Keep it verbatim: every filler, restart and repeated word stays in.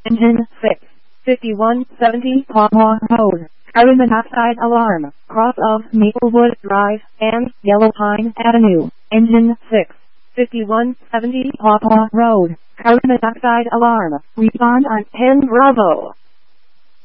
Engine six, fifty-one seventy Pawpaw Road, carbon monoxide alarm, cross of Maplewood Drive and Yellow Pine Avenue. Engine six, fifty-one seventy Pawpaw Road, carbon monoxide alarm, respond on ten Bravo.